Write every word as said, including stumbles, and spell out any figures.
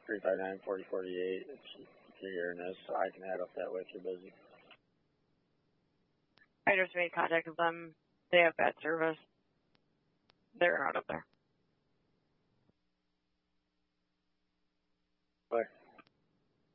three five nine, four zero four eight. If you're hearing this, I can add up that way if you're busy. I just made contact with them. They have bad service. They're not up there. Bye.